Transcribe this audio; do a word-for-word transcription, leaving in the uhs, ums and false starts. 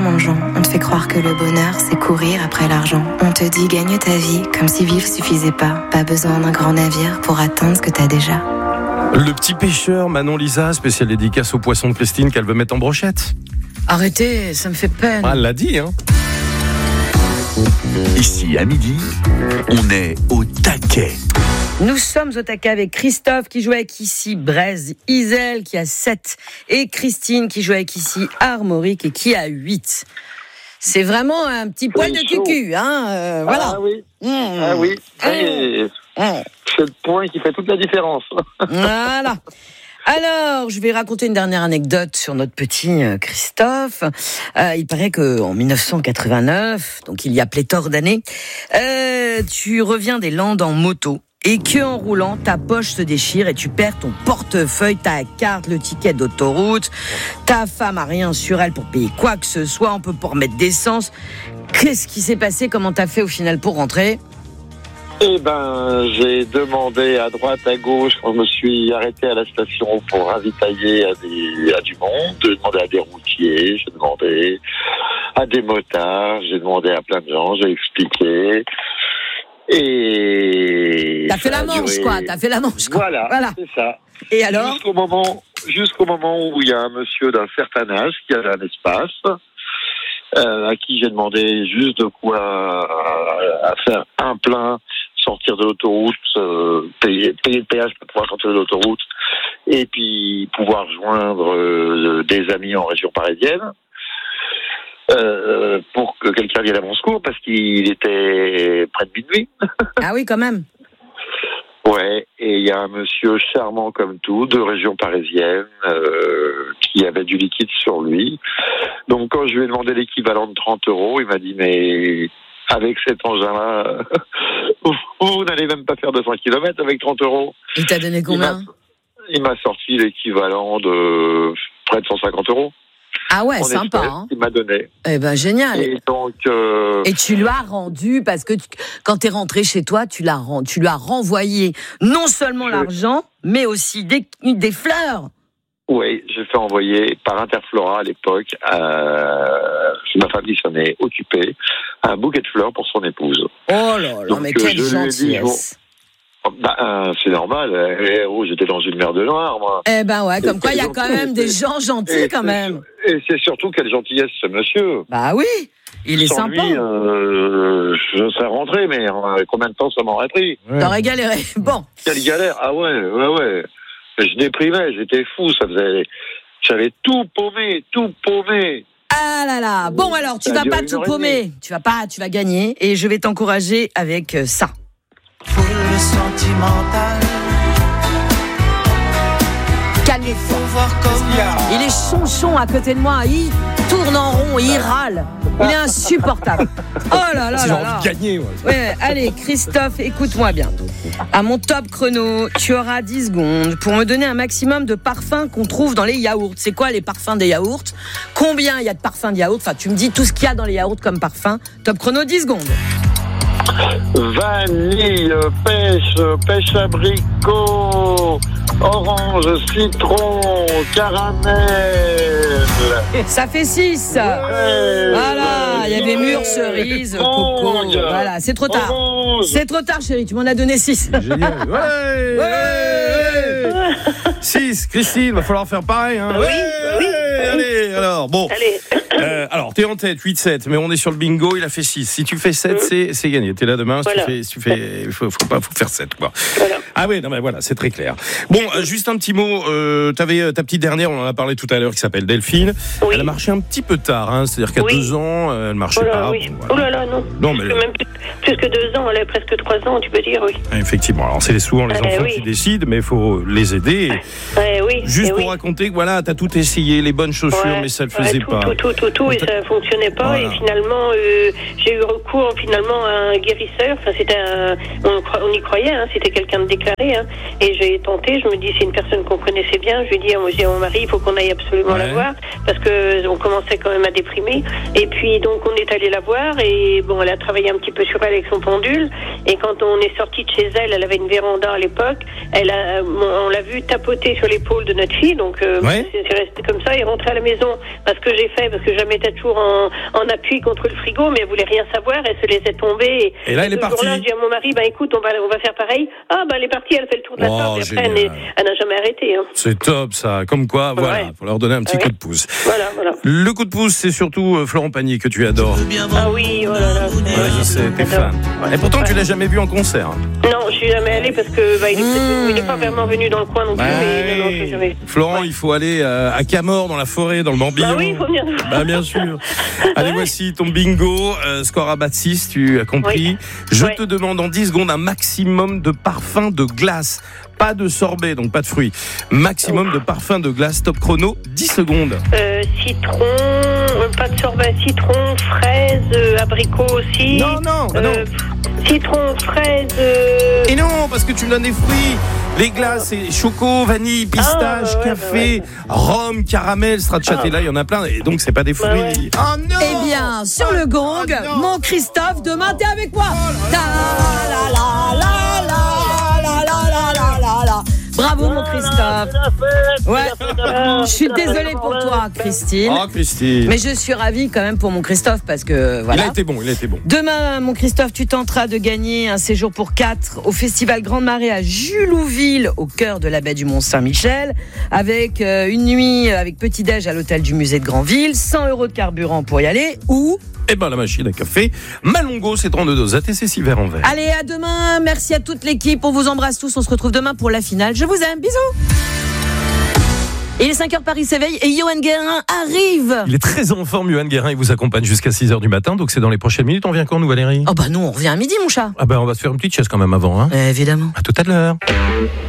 plongeon. On te fait croire que le bonheur, c'est courir après l'argent. On te dit gagne ta vie, comme si vivre suffisait pas. Pas besoin d'un grand navire pour atteindre ce que t'as déjà. Le petit pêcheur, Manon Lisa, spécial dédicace au poisson de Christine qu'elle veut mettre en brochette. Arrêtez, ça me fait peine. Ah, elle l'a dit, hein. Ici, à midi, on est au taquet. Nous sommes au taquet avec Christophe qui joue avec ici Braise, Isel qui a sept et Christine qui joue avec ici Armorique et qui a huit. C'est vraiment un petit poil de cucu, hein, euh, voilà. Ah oui, mmh. ah oui, Mmh. mmh. C'est le point qui fait toute la différence. Voilà. Alors, je vais raconter une dernière anecdote sur notre petit Christophe. Euh, il paraît qu'en dix-neuf cent quatre-vingt-neuf, donc il y a pléthore d'années, euh, tu reviens des Landes en moto et que en roulant, ta poche se déchire et tu perds ton portefeuille, ta carte, le ticket d'autoroute. Ta femme a rien sur elle pour payer quoi que ce soit, on peut pas remettre d'essence. Qu'est-ce qui s'est passé? Comment t'as fait au final pour rentrer? Eh ben, j'ai demandé à droite, à gauche, quand je me suis arrêté à la station pour ravitailler à, des, à du monde. J'ai demandé à des routiers, j'ai demandé à des motards, j'ai demandé à plein de gens, j'ai expliqué. Et t'as fait la manche, duré... quoi. T'as fait la manche, quoi. Voilà, voilà. C'est ça. Et alors? Jusqu'au moment, jusqu'au moment où il y a un monsieur d'un certain âge qui avait un espace, euh, à qui j'ai demandé juste de quoi euh, à faire un plein, sortir de l'autoroute, euh, payer, payer le péage pour pouvoir sortir de l'autoroute, et puis pouvoir joindre euh, des amis en région parisienne. Euh, pour que quelqu'un vienne à mon secours, parce qu'il était près de minuit. Ah oui, quand même. Ouais, et il y a un monsieur charmant comme tout, de région parisienne, euh, qui avait du liquide sur lui. Donc quand je lui ai demandé l'équivalent de trente euros, il m'a dit, mais avec cet engin-là, vous, vous n'allez même pas faire deux cents kilomètres avec trente euros. Il t'a donné combien? Il m'a, il m'a sorti l'équivalent de près de cent cinquante euros. Ah ouais, en sympa. espèce, Hein. Il m'a donné. Eh ben génial. Et donc. Euh... Et tu lui as rendu parce que tu, quand t'es rentré chez toi, tu l'as tu lui as renvoyé non seulement Je... l'argent, mais aussi des des fleurs. Oui, j'ai fait envoyer par Interflora à l'époque. Euh, ma famille s'en est occupée, un bouquet de fleurs pour son épouse. Oh là là, donc, mais quelle gentillesse. Bah, euh, c'est normal. Eh, oh, j'étais dans une mer de noir, moi. Eh ben ouais, comme et quoi il y a quand même des gens gentils quand même. Et c'est surtout quelle gentillesse ce monsieur. Bah oui, il est Sans sympa. Lui, euh, je serais rentré, mais euh, combien de temps ça m'aurait pris? Ouais. T'aurais galéré. Bon. Quelle galère. Ah ouais, ouais, ouais. Je déprimais, j'étais fou. Ça faisait, j'avais tout paumé, tout paumé. Ah là là. Bon alors, tu vas pas tout paumer. Tu vas pas, tu vas gagner. Et je vais t'encourager avec ça. Pour le sentimental, calme-toi. Il est chonchon à côté de moi, il tourne en rond, il râle. Il est insupportable. Oh là là c'est là là. là. Gagner, ouais. Ouais, allez, Christophe, écoute-moi bien. À mon top chrono, tu auras dix secondes pour me donner un maximum de parfums qu'on trouve dans les yaourts. C'est quoi les parfums des yaourts? Combien il y a de parfums de yaourts? Enfin, tu me dis tout ce qu'il y a dans les yaourts comme parfum. Top chrono, dix secondes. Vanille, pêche, pêche abricot, orange, citron, caramel. Ça fait six. Ouais, voilà, il y avait mûre, cerise, coco. Orange, voilà, c'est trop tard. Orange. C'est trop tard, chérie, tu m'en as donné six. Génial. Ouais, ouais, ouais. six, Christine, va falloir faire pareil. Hein. Oui, ouais, oui. Allez, alors, bon. Allez. Euh, alors, t'es en tête, huit sept, mais on est sur le bingo, il a fait six. Si tu fais sept, mmh. c'est, c'est gagné. T'es là demain, voilà. si tu fais, si tu fais, il faut, faut pas, faut faire sept, quoi. Voilà. Ah oui, non, mais voilà, c'est très clair. Bon, euh, juste un petit mot, euh, t'avais ta petite dernière, on en a parlé tout à l'heure, qui s'appelle Delphine. Oui. Elle a marché un petit peu tard, hein, c'est-à-dire qu'à oui. deux ans, elle marchait oh là, pas. Oui. Bon, voilà. Oh là là, non. non plus mais... que même plus, plus que deux ans, elle a presque trois ans, tu peux dire, oui. Effectivement, alors c'est souvent les euh, enfants oui. qui décident, mais il faut les aider. Euh, oui. Juste et pour oui. raconter que voilà, t'as tout essayé, les bonnes chaussures, ouais. mais ça le faisait ouais, tout, pas. Tout, tout, tout, tout, et ça fonctionnait pas. Voilà. Et finalement, euh, j'ai eu recours finalement à un guérisseur. Enfin, c'était un, on, on y croyait, hein, c'était quelqu'un de déclaré. Hein, et j'ai tenté. Je me dis, c'est une personne qu'on connaissait bien. Je lui ai dit, moi, j'ai mon mari, il faut qu'on aille absolument ouais. la voir parce que on commençait quand même à déprimer. Et puis donc, on est allé la voir et bon, elle a travaillé un petit peu sur elle avec son pendule. Et quand on est sorti de chez elle, elle avait une véranda à l'époque. Elle a, on l'a vu tapoter sur l'épaule de notre fille. Donc, euh, ouais. c'est, c'est resté comme ça. Et rentré rentrée à la maison, parce que j'ai fait, parce que je la mettais toujours en, en appui contre le frigo, mais elle voulait rien savoir, elle se laissait tomber. Et, et là, elle est ce partie. jour-là, je dis à mon mari, bah écoute, on va, on va faire pareil. Ah, bah elle est partie, elle fait le tour de la Oh, table, et après, elle, génial. n'est- elle n'a jamais arrêté. Hein. C'est top ça, comme quoi, voilà, Ouais. faut leur donner un petit Ouais. coup de pouce. Voilà, voilà. Le coup de pouce, c'est surtout euh, Florent Pagny que tu adores. Ah oui, oh là là. Ouais, je sais, t'es fan. Et pourtant, tu l'as jamais vu en concert. Non, je suis jamais allée parce que bah, il est peut-être- il n'est pas vraiment venu dans le coin non plus, mais non, non, je suis jamais. Florent, il faut aller euh, à Camors, dans la forêt, dans le Morbihan. Bah oui, il faut venir. Bah bien sûr. Allez, voici ton bingo. Euh, score à bas de six, tu as compris. Oui. Je Ouais. te demande en dix secondes un maximum de parfum de glace. Pas de sorbet, donc pas de fruits. Maximum de parfum de glace. Top chrono, dix secondes. Euh, citron, euh, pas de sorbet, citron, fraise, euh, abricot aussi. Non, non, bah non. Euh, citron, fraise. Euh... Et non, parce que tu me donnes des fruits. Les glaces, c'est choco, vanille, pistache, Ah, ouais, café, ouais, rôme, caramel, stracciatella, il y en a plein. Et donc, c'est pas des fruits. Bah ouais. Oh non! Eh bien, sur le gong, Oh non. mon Christophe, demain t'es avec moi. Ta la la la la la la la la la la. Bravo mon Christophe. Ouais. Je suis désolée pour toi, Christine. Oh, Christine. Mais je suis ravie quand même pour mon Christophe parce que Il voilà. a été bon, il a été bon. Demain, mon Christophe, tu tenteras de gagner un séjour pour quatre au Festival Grande Marée à Julouville, au cœur de la baie du Mont-Saint-Michel, avec euh, une nuit avec petit-déj à l'hôtel du musée de Granville, cent euros de carburant pour y aller, ou... Eh ben, la machine à café. Malongo, c'est trente-deux doses. A T C six verres en verre. Allez, à demain. Merci à toute l'équipe. On vous embrasse tous. On se retrouve demain pour la finale. Je vous aime. Bisous. Il est cinq heures, Paris s'éveille et Yoann Guérin arrive. Il est très en forme, Yoann Guérin. Il vous accompagne jusqu'à six heures du matin. Donc, c'est dans les prochaines minutes. On vient quand, nous, Valérie? Oh bah non, on revient à midi, mon chat. Ah ben, on va se faire une petite chaise quand même avant. Hein. Euh, évidemment. À tout à l'heure.